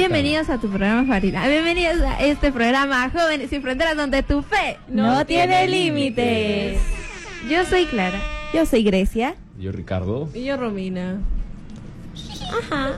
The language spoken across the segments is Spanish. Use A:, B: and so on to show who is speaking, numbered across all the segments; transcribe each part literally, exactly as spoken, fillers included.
A: Bienvenidos a tu programa favorito. Bienvenidos a este programa Jóvenes Sin Fronteras, donde tu fe
B: no, no tiene límites.
A: Yo soy Clara.
B: Yo soy Grecia.
C: Yo Ricardo.
D: Y yo Romina.
A: Ajá.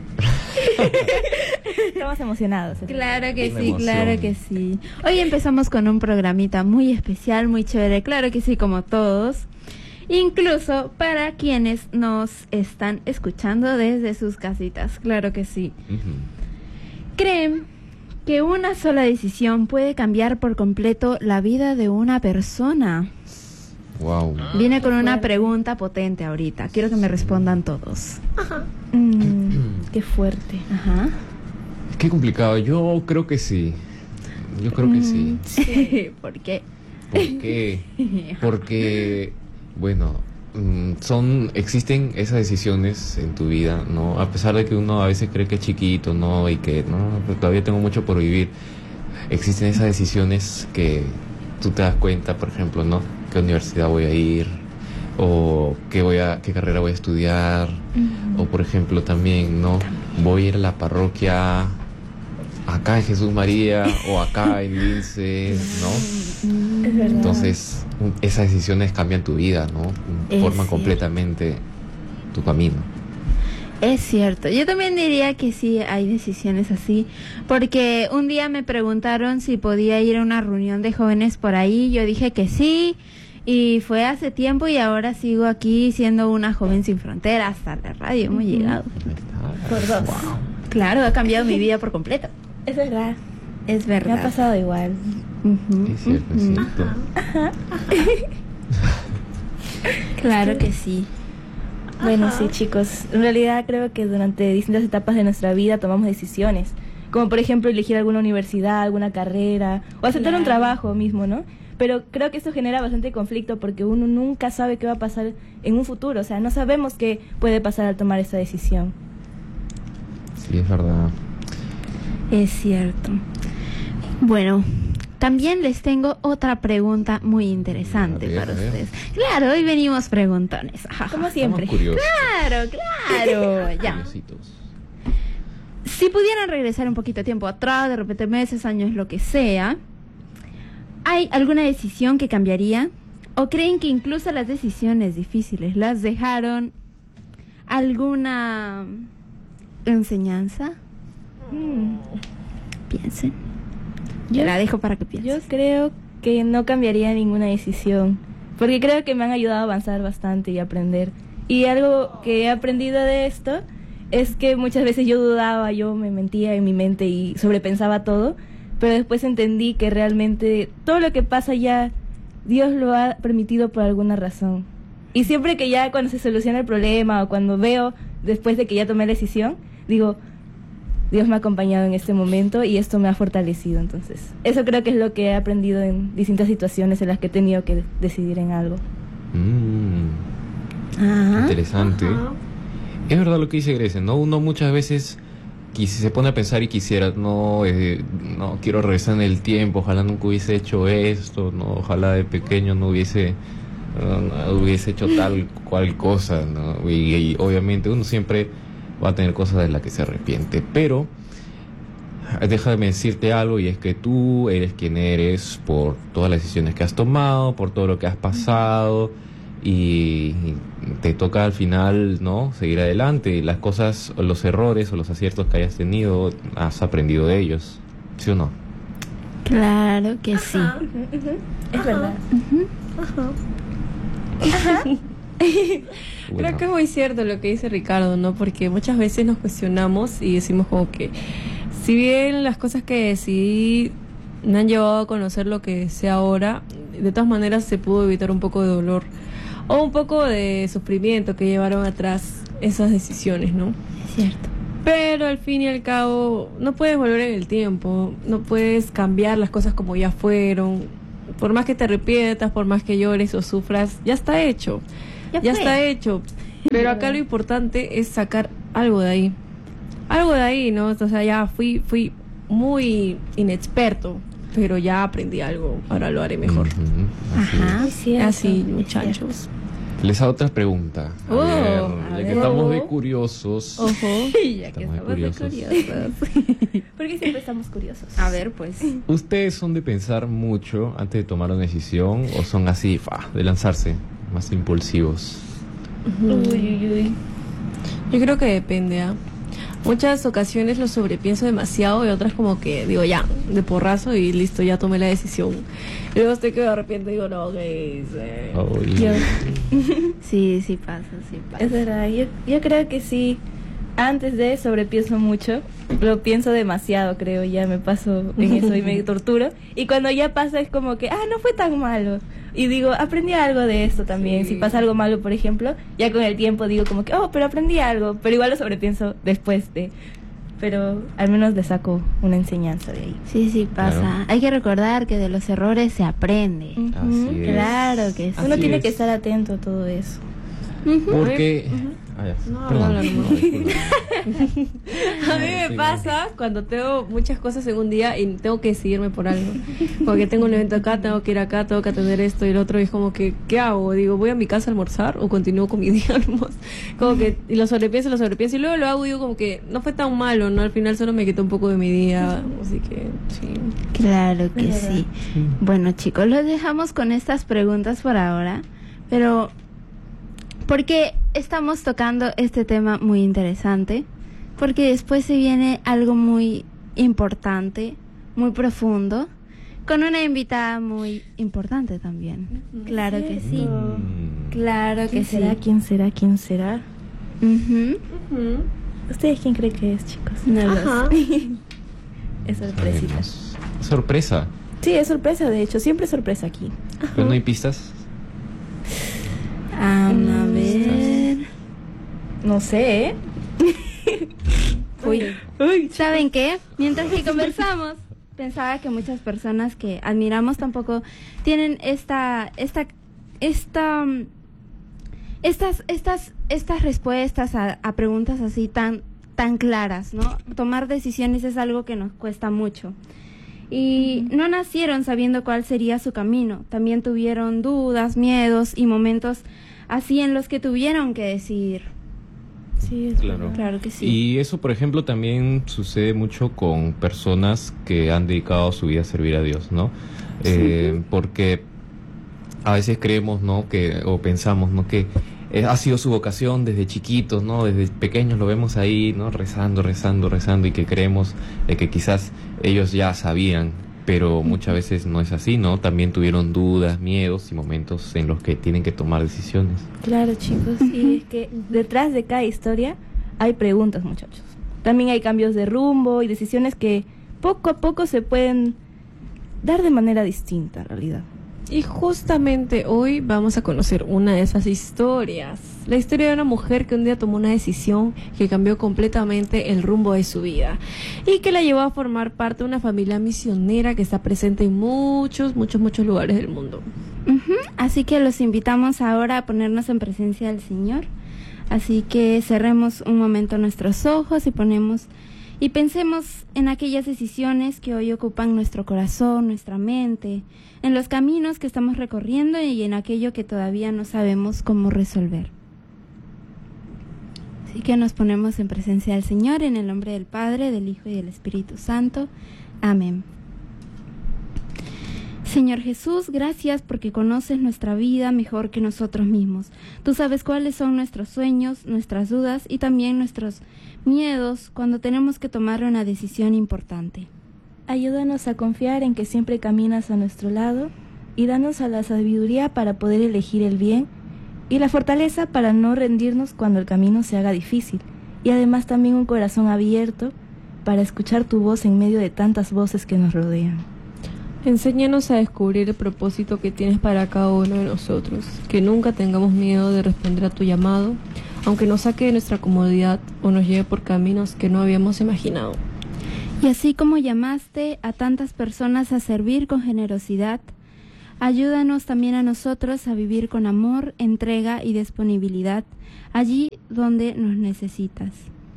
B: Estamos emocionados.
A: Claro que sí, claro que sí. Hoy empezamos con un programita muy especial, muy chévere, claro que sí, como todos. Incluso para quienes nos están escuchando desde sus casitas, claro que sí. Uh-huh. ¿Creen que una sola decisión puede cambiar por completo la vida de una persona?
C: Wow.
A: Viene con una pregunta potente ahorita. Quiero que me respondan todos.
B: Ajá. Mm, qué fuerte.
A: Ajá.
C: Qué complicado. Yo creo que sí. Yo creo que sí.
A: Sí. ¿Por qué?
C: ¿Por qué? Porque, bueno, son existen esas decisiones en tu vida, ¿no? A pesar de que uno a veces cree que es chiquito, ¿no? Y que, no, pues todavía tengo mucho por vivir. Existen esas decisiones que tú te das cuenta, por ejemplo, ¿no? ¿Qué universidad voy a ir? O qué voy a, qué carrera voy a estudiar. Uh-huh. O por ejemplo también, ¿no? Voy a ir a la parroquia acá en Jesús María o acá en Lince, ¿no?
B: Es verdad.
C: Entonces, esas decisiones cambian tu vida, ¿no?
A: Es
C: Forman
A: cierto.
C: completamente tu camino.
A: Es cierto, yo también diría que sí hay decisiones así, porque un día me preguntaron si podía ir a una reunión de jóvenes por ahí, yo dije que sí, y fue hace tiempo y ahora sigo aquí siendo una joven sin fronteras, hasta la radio hemos llegado.
B: Por dos.
C: Wow.
A: Claro, ha cambiado mi vida por completo.
B: Es verdad.
A: Es verdad.
B: Me ha pasado igual.
A: Uh-huh,
C: Es cierto,
A: uh-huh.
C: es cierto.
B: Ajá.
A: Claro que sí.
B: Bueno, sí, chicos. En realidad creo que durante distintas etapas de nuestra vida tomamos decisiones. Como por ejemplo elegir alguna universidad, alguna carrera, o aceptar
A: Claro.
B: un trabajo mismo, ¿no? Pero creo que esto genera bastante conflicto porque uno nunca sabe qué va a pasar en un futuro. O sea, no sabemos qué puede pasar al tomar esa decisión.
C: Sí, es verdad.
A: Es cierto. Bueno, también les tengo otra pregunta muy interesante
C: A ver,
A: para
C: a ver.
A: ustedes. Claro, hoy venimos preguntones. Ajá.
B: Como siempre.
C: Estamos curiosos.
A: Claro, claro. Ya.
C: Curiositos.
A: Si pudieran regresar un poquito de tiempo atrás, de repente meses, años, lo que sea, ¿hay alguna decisión que cambiaría? ¿O creen que incluso las decisiones difíciles las dejaron alguna enseñanza?
B: Mm.
A: Piensen.
B: Yo-
A: Yo la dejo para que piensen.
B: Yo creo que no cambiaría ninguna decisión, porque creo que me han ayudado a avanzar bastante y aprender. Y algo que he aprendido de esto es que muchas veces yo dudaba, yo me mentía en mi mente y sobrepensaba todo, pero después entendí que realmente todo lo que pasa ya Dios lo ha permitido por alguna razón. Y siempre que ya cuando se soluciona el problema o cuando veo después de que ya tomé la decisión, digo, Dios me ha acompañado en este momento y esto me ha fortalecido. Entonces, eso creo que es lo que he aprendido en distintas situaciones en las que he tenido que decidir en algo.
C: Mm,
A: Ajá.
C: interesante.
D: Ajá.
C: Es verdad lo que dice Grecia, ¿no? Uno muchas veces quis- se pone a pensar y quisiera, no, eh, no quiero regresar en el tiempo, ojalá nunca hubiese hecho esto, no, ojalá de pequeño no hubiese, no, no hubiese hecho tal cual cosa, ¿no? Y, y obviamente uno siempre va a tener cosas de las que se arrepiente, pero déjame decirte algo, y es que tú eres quien eres por todas las decisiones que has tomado, por todo lo que has pasado, y te toca al final, ¿no?, seguir adelante. Las cosas, o los errores o los aciertos que hayas tenido, has aprendido de ellos, ¿sí o no?
A: Claro que sí.
D: Ajá.
B: Es verdad.
C: Bueno,
D: Creo que es muy cierto lo que dice Ricardo, ¿no? Porque muchas veces nos cuestionamos y decimos como que, si bien las cosas que decidí me han llevado a conocer lo que sé ahora, de todas maneras se pudo evitar un poco de dolor o un poco de sufrimiento que llevaron atrás esas decisiones, ¿no?
A: Es cierto.
D: Pero al fin y al cabo no puedes volver en el tiempo, no puedes cambiar las cosas como ya fueron. Por más que te arrepientas, por más que llores o sufras, ya está hecho.
A: Ya
D: Ya
A: fue.
D: está hecho. Pero acá lo importante es sacar algo de ahí. Algo de ahí, ¿no? O sea, ya fui fui muy inexperto, pero ya aprendí algo. Ahora lo haré mejor.
C: ujú, así
A: Ajá.
C: es.
B: Es cierto,
D: Así,
B: es
D: muchachos.
C: Les hago otra pregunta. A
D: Oh,
C: ver,
D: a
C: ya
D: ver.
C: que estamos de
D: Ojo.
C: curiosos.
D: Ojo.
A: Ya que
C: Estamos
A: estamos de
C: curiosos.
A: curiosos.
B: Porque siempre estamos curiosos.
A: A ver, pues.
C: ¿Ustedes son de pensar mucho antes de tomar una decisión o son así, fa, de lanzarse, más impulsivos?
B: Uy, uy, uy.
D: Yo creo que depende, ¿ah? Muchas ocasiones lo sobrepienso demasiado y otras como que digo ya, de porrazo y listo, ya tomé la decisión. Y luego estoy que de repente digo, no, ¿qué hice?
C: Ay.
B: Yo,
A: Sí, sí pasa, sí pasa.
B: es verdad, yo, yo creo que sí. Antes de sobrepienso mucho, lo pienso demasiado, creo, ya me paso en eso y me torturo. Y cuando ya pasa es como que, ah, no fue tan malo. Y digo, aprendí algo de esto también.
D: Sí.
B: Si pasa algo malo, por ejemplo, ya con el tiempo digo como que, oh, pero aprendí algo. Pero igual lo sobrepienso después de... Pero al menos le saco una enseñanza de ahí.
A: Sí, sí pasa.
C: Claro.
A: Hay que recordar que de los errores se aprende.
C: Así es.
A: Claro que sí.
B: Uno
C: Así
B: tiene
C: es.
B: que estar atento a todo eso.
C: Porque... Ah, ya.
D: No,
C: Perdón.
D: habla, habla,
C: No, disculpa.
D: A mí me
C: Sí,
D: pasa cuando tengo muchas cosas en un día y tengo que decidirme por algo. Porque tengo un evento acá, tengo que ir acá, tengo que atender esto y el otro. Y es como que, ¿qué hago? Digo, ¿voy a mi casa a almorzar o continúo con mi día a almorzar? Como que, y lo sobrepienso, lo sobrepienso. Y luego lo hago y digo como que no fue tan malo, ¿no? Al final solo me quitó un poco de mi día. Así que, sí.
A: Claro que
B: Es verdad.
A: sí. Bueno, chicos, los dejamos con estas preguntas por ahora, pero porque estamos tocando este tema muy interesante, porque después se viene algo muy importante, muy profundo, con una invitada muy importante también. Claro que sí.
C: Mm.
A: Claro que
B: ¿Quién
A: sí.
B: será? ¿Quién será? ¿Quién será?
A: Ujú.
B: ¿Ustedes quién creen que es, chicos?
A: No lo
D: Ajá.
A: sé.
B: Es sorpresita.
C: Sabemos. Sorpresa.
B: Sí, es sorpresa, de hecho. Siempre es sorpresa aquí.
C: Pero no hay pistas.
A: Ah, a
B: Mm,
A: ver.
B: No sé, ¿eh?
A: Uy. ¿Saben qué? Mientras que conversamos, pensaba que muchas personas que admiramos tampoco tienen esta, esta, esta, mm, estas, estas, estas respuestas a, a preguntas así tan, tan claras, ¿no? Tomar decisiones es algo que nos cuesta mucho. Y no nacieron sabiendo cuál sería su camino. También tuvieron dudas, miedos y momentos así en los que tuvieron que decidir.
B: Sí, es
C: Claro.
B: verdad.
A: Claro que sí.
C: Y eso, por ejemplo, también sucede mucho con personas que han dedicado su vida a servir a Dios, ¿no? Eh, porque a veces creemos, ¿no? Que, o pensamos, ¿no? Que eh, ha sido su vocación desde chiquitos, ¿no? Desde pequeños lo vemos ahí, ¿no? Rezando, rezando, rezando y que creemos de que quizás ellos ya sabían, pero muchas veces no es así, ¿no? También tuvieron dudas, miedos y momentos en los que tienen que tomar decisiones.
B: Claro, chicos. Y es que detrás de cada historia hay preguntas, muchachos. También hay cambios de rumbo y decisiones que poco a poco se pueden dar de manera distinta, en realidad.
D: Y justamente hoy vamos a conocer una de esas historias. La historia de una mujer que un día tomó una decisión que cambió completamente el rumbo de su vida y que la llevó a formar parte de una familia misionera que está presente en muchos, muchos, muchos lugares del mundo.
A: Ujú. Así que los invitamos ahora a ponernos en presencia del Señor. Así que cerremos un momento nuestros ojos y ponemos y pensemos en aquellas decisiones que hoy ocupan nuestro corazón, nuestra mente, en los caminos que estamos recorriendo y en aquello que todavía no sabemos cómo resolver. Así que nos ponemos en presencia del Señor en el nombre del Padre, del Hijo y del Espíritu Santo. Amén. Señor Jesús, gracias porque conoces nuestra vida mejor que nosotros mismos. Tú sabes cuáles son nuestros sueños, nuestras dudas y también nuestros miedos cuando tenemos que tomar una decisión importante.
B: Ayúdanos a confiar en que siempre caminas a nuestro lado y danos a la sabiduría para poder elegir el bien y la fortaleza para no rendirnos cuando el camino se haga difícil. Y además también un corazón abierto para escuchar tu voz en medio de tantas voces que nos rodean.
D: Enséñanos a descubrir el propósito que tienes para cada uno de nosotros, que nunca tengamos miedo de responder a tu llamado, aunque nos saque de nuestra comodidad o nos lleve por caminos que no habíamos imaginado.
A: Y así como llamaste a tantas personas a servir con generosidad, ayúdanos también a nosotros a vivir con amor, entrega y disponibilidad allí donde nos necesitas.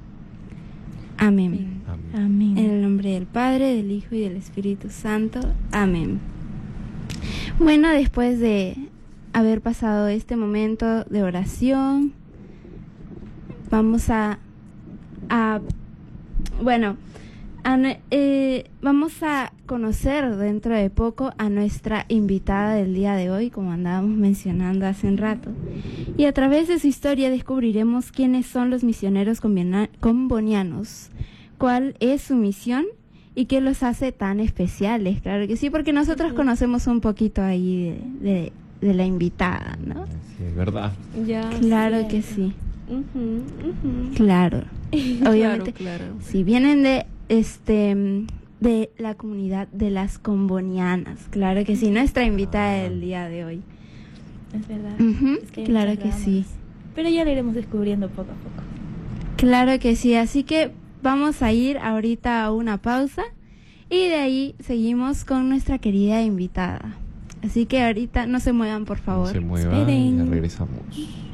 A: Amén.
C: Amén.
B: Amén.
A: En el nombre del Padre, del Hijo y del Espíritu Santo. Amén. Bueno, después de haber pasado este momento de oración, vamos a, a bueno, A nue- eh, vamos a conocer dentro de poco a nuestra invitada del día de hoy, como andábamos mencionando hace un rato. Y a través de su historia descubriremos quiénes son los misioneros combina- combonianos, cuál es su misión y qué los hace tan especiales. Claro que sí, porque nosotros conocemos un poquito ahí de, de, de la invitada, ¿no?
C: Sí, es verdad.
D: Ya.
A: Claro
D: sí.
A: que sí,
D: Ujú, ujú.
A: claro. Obviamente,
D: Claro, claro.
A: si vienen de este de la comunidad de las combonianas, claro que sí, nuestra invitada del día de hoy.
B: Es verdad.
A: Ujú,
B: Es que hay
A: claro
B: muchas
A: que
B: ramas.
A: sí,
B: Pero ya lo iremos descubriendo poco a poco.
A: claro que sí, así que vamos a ir ahorita a una pausa y de ahí seguimos con nuestra querida invitada. Así que ahorita no se muevan, por favor.
C: No se muevan,
A: Esperen.
C: ya regresamos.